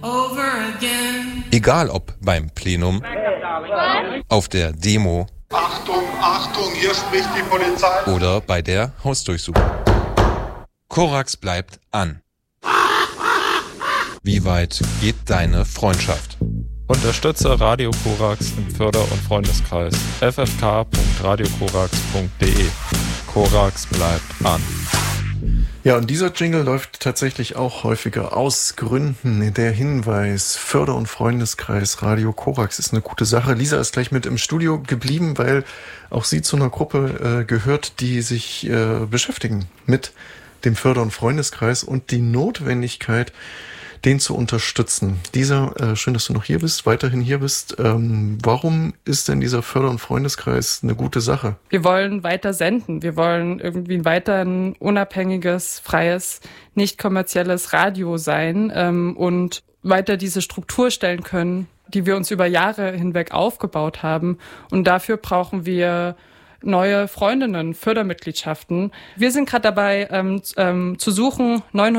Egal ob beim Plenum, auf der Demo, Achtung, Achtung, hier spricht die Polizei. Oder bei der Hausdurchsuchung. Korax bleibt an. Wie weit geht deine Freundschaft? Unterstütze Radio Korax im Förder- und Freundeskreis. ffk.radiokorax.de. Korax bleibt an. Ja, und dieser Jingle läuft tatsächlich auch häufiger aus Gründen. Der Hinweis, Förder- und Freundeskreis Radio Korax ist eine gute Sache. Lisa ist gleich mit im Studio geblieben, weil auch sie zu einer Gruppe gehört, die sich beschäftigen mit dem Förder- und Freundeskreis und die Notwendigkeit, den zu unterstützen. Lisa, schön, dass du noch hier bist, weiterhin hier bist. Warum ist denn dieser Förder- und Freundeskreis eine gute Sache? Wir wollen weiter senden. Wir wollen irgendwie weiter ein unabhängiges, freies, nicht kommerzielles Radio sein und weiter diese Struktur stellen können, die wir uns über Jahre hinweg aufgebaut haben. Und dafür brauchen wir neue Freundinnen, Fördermitgliedschaften. Wir sind gerade dabei zu suchen,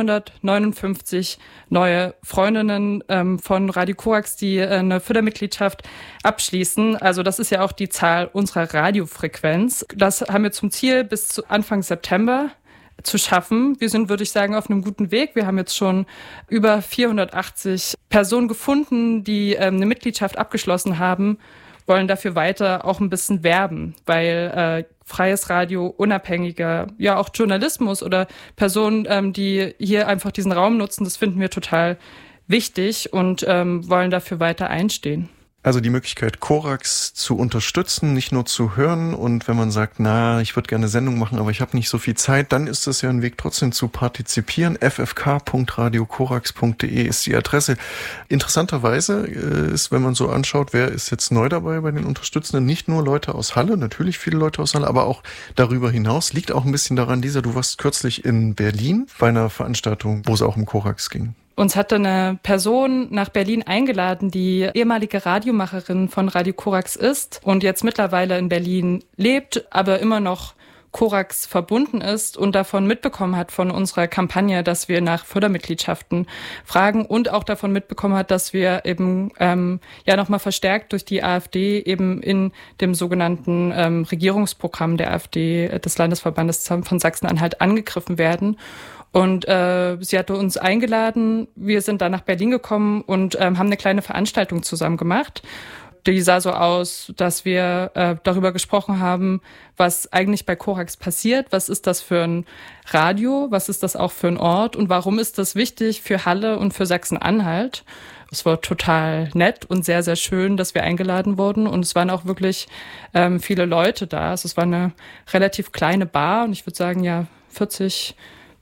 959 neue Freundinnen von Radio Korax, die eine Fördermitgliedschaft abschließen. Also das ist ja auch die Zahl unserer Radiofrequenz. Das haben wir zum Ziel bis zu Anfang September zu schaffen. Wir sind, würde ich sagen, auf einem guten Weg. Wir haben jetzt schon über 480 Personen gefunden, die eine Mitgliedschaft abgeschlossen haben, wollen dafür weiter auch ein bisschen werben, weil freies Radio, unabhängiger, ja auch Journalismus oder Personen, die hier einfach diesen Raum nutzen, das finden wir total wichtig und wollen dafür weiter einstehen. Also die Möglichkeit, Korax zu unterstützen, nicht nur zu hören. Und wenn man sagt, ich würde gerne Sendung machen, aber ich habe nicht so viel Zeit, dann ist das ja ein Weg, trotzdem zu partizipieren. ffk.radiokorax.de ist die Adresse. Interessanterweise ist, wenn man so anschaut, wer ist jetzt neu dabei bei den Unterstützenden, nicht nur Leute aus Halle, natürlich viele Leute aus Halle, aber auch darüber hinaus. Liegt auch ein bisschen daran, Lisa, du warst kürzlich in Berlin bei einer Veranstaltung, wo es auch um Korax ging. Uns hatte eine Person nach Berlin eingeladen, die ehemalige Radiomacherin von Radio Korax ist und jetzt mittlerweile in Berlin lebt, aber immer noch Korax verbunden ist und davon mitbekommen hat von unserer Kampagne, dass wir nach Fördermitgliedschaften fragen und auch davon mitbekommen hat, dass wir eben nochmal verstärkt durch die AfD eben in dem sogenannten Regierungsprogramm der AfD des Landesverbandes von Sachsen-Anhalt angegriffen werden. Und sie hatte uns eingeladen, wir sind dann nach Berlin gekommen und haben eine kleine Veranstaltung zusammen gemacht. Die sah so aus, dass wir darüber gesprochen haben, was eigentlich bei Korax passiert, was ist das für ein Radio, was ist das auch für ein Ort und warum ist das wichtig für Halle und für Sachsen-Anhalt. Es war total nett und sehr, sehr schön, dass wir eingeladen wurden und es waren auch wirklich viele Leute da. Also es war eine relativ kleine Bar und ich würde sagen, 40,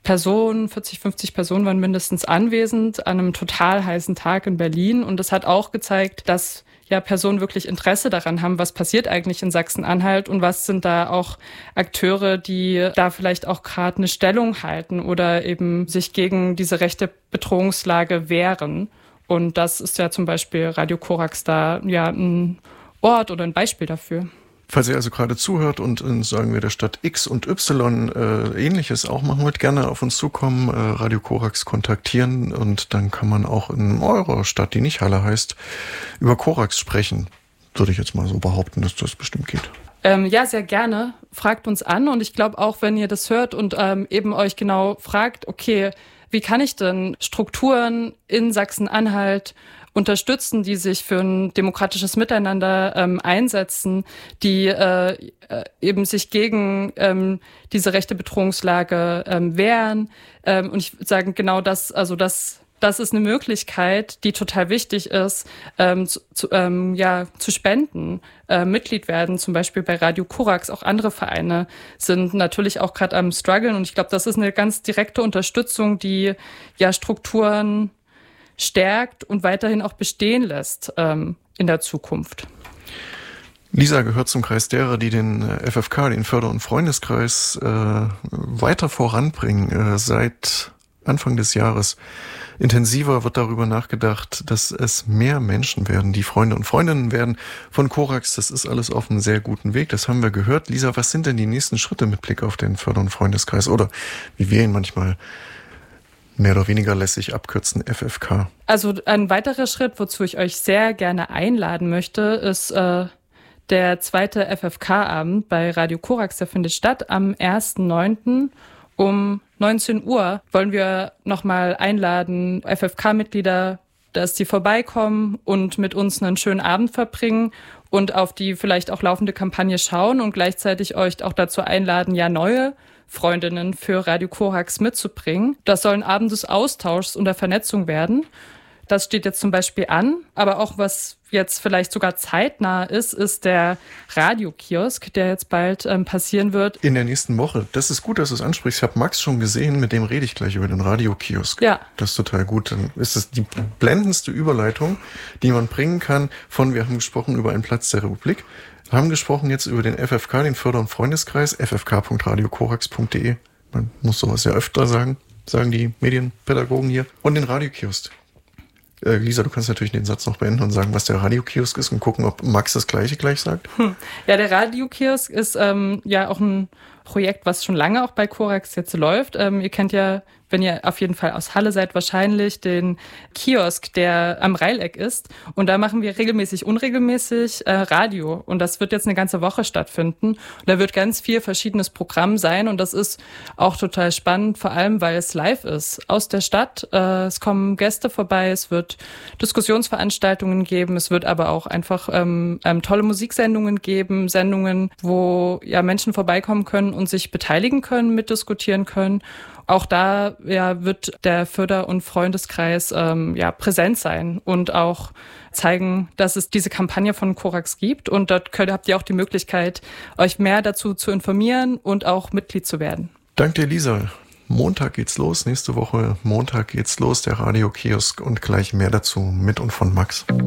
50 Personen waren mindestens anwesend an einem total heißen Tag in Berlin. Und das hat auch gezeigt, dass Personen wirklich Interesse daran haben, was passiert eigentlich in Sachsen-Anhalt und was sind da auch Akteure, die da vielleicht auch gerade eine Stellung halten oder eben sich gegen diese rechte Bedrohungslage wehren. Und das ist ja zum Beispiel Radio Korax da ein Ort oder ein Beispiel dafür. Falls ihr also gerade zuhört und sagen wir der Stadt X und Y Ähnliches auch machen wollt, gerne auf uns zukommen, Radio Korax kontaktieren und dann kann man auch in eurer Stadt, die nicht Halle heißt, über Korax sprechen. Würde ich jetzt mal so behaupten, dass das bestimmt geht. Sehr gerne. Fragt uns an und ich glaube auch, wenn ihr das hört und eben euch genau fragt, okay, wie kann ich denn Strukturen in Sachsen-Anhalt unterstützen, die sich für ein demokratisches Miteinander einsetzen, die eben sich gegen diese rechte Bedrohungslage wehren. Und ich würde sagen, genau das, also das ist eine Möglichkeit, die total wichtig ist, zu spenden, Mitglied werden, zum Beispiel bei Radio Korax. Auch andere Vereine sind natürlich auch gerade am struggeln. Und ich glaube, das ist eine ganz direkte Unterstützung, die Strukturen stärkt und weiterhin auch bestehen lässt in der Zukunft. Lisa gehört zum Kreis derer, die den FFK, den Förder- und Freundeskreis, weiter voranbringen. Seit Anfang des Jahres intensiver wird darüber nachgedacht, dass es mehr Menschen werden, die Freunde und Freundinnen werden von Korax. Das ist alles auf einem sehr guten Weg. Das haben wir gehört. Lisa, was sind denn die nächsten Schritte mit Blick auf den Förder- und Freundeskreis? Oder wie wir ihn manchmal mehr oder weniger lässig abkürzen, FFK. Also ein weiterer Schritt, wozu ich euch sehr gerne einladen möchte, ist der zweite FFK-Abend bei Radio Korax. Der findet statt am 1.9. um 19 Uhr. Wollen wir nochmal einladen, FFK-Mitglieder, dass die vorbeikommen und mit uns einen schönen Abend verbringen und auf die vielleicht auch laufende Kampagne schauen und gleichzeitig euch auch dazu einladen, ja neue Freundinnen für Radio Korax mitzubringen. Das soll ein Abend des Austauschs und der Vernetzung werden. Das steht jetzt zum Beispiel an. Aber auch was jetzt vielleicht sogar zeitnah ist der Radiokiosk, der jetzt bald passieren wird. In der nächsten Woche. Das ist gut, dass du es ansprichst. Ich habe Max schon gesehen, mit dem rede ich gleich über den Radiokiosk. Ja. Das ist total gut. Dann ist es die blendendste Überleitung, die man bringen kann wir haben gesprochen über einen Platz der Republik, haben gesprochen jetzt über den FFK, den Förder- und Freundeskreis, ffk.radiokorax.de. Man muss sowas ja öfter sagen die Medienpädagogen hier. Und den Radiokiosk. Lisa, du kannst natürlich den Satz noch beenden und sagen, was der Radiokiosk ist und gucken, ob Max das Gleiche gleich sagt. Ja, der Radiokiosk ist ja auch ein Projekt, was schon lange auch bei Korax jetzt läuft. Ihr kennt ja, wenn ihr auf jeden Fall aus Halle seid, wahrscheinlich den Kiosk, der am Reileck ist. Und da machen wir regelmäßig, unregelmäßig Radio. Und das wird jetzt eine ganze Woche stattfinden. Und da wird ganz viel verschiedenes Programm sein. Und das ist auch total spannend, vor allem, weil es live ist. Aus der Stadt. Es kommen Gäste vorbei. Es wird Diskussionsveranstaltungen geben. Es wird aber auch einfach tolle Musiksendungen geben. Sendungen, wo ja Menschen vorbeikommen können und sich beteiligen können, mitdiskutieren können. Auch da wird der Förder- und Freundeskreis präsent sein und auch zeigen, dass es diese Kampagne von Korax gibt. Und dort habt ihr auch die Möglichkeit, euch mehr dazu zu informieren und auch Mitglied zu werden. Danke dir, Lisa. Montag geht's los, nächste Woche Montag geht's los, der Radiokiosk und gleich mehr dazu mit und von Max.